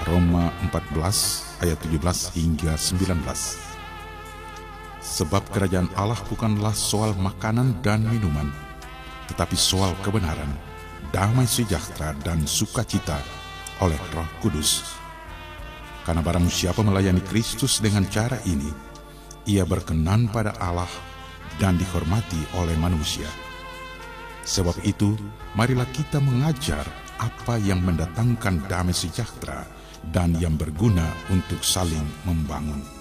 Roma 14 ayat 17 hingga 19. Sebab kerajaan Allah bukanlah soal makanan dan minuman, tetapi soal kebenaran, damai sejahtera dan sukacita oleh Roh Kudus. Karena barang siapa melayani Kristus dengan cara ini, ia berkenan pada Allah dan dihormati oleh manusia. Sebab itu, marilah kita mengajar apa yang mendatangkan damai sejahtera dan yang berguna untuk saling membangun.